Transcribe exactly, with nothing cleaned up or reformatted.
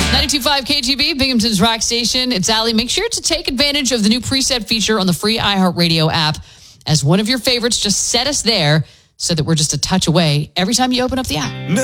ninety-two point five K G B, Binghamton's Rock Station. It's Allie. Make sure to take advantage of the new preset feature on the free iHeartRadio app. As one of your favorites, just set us there so that we're just a touch away every time you open up the app.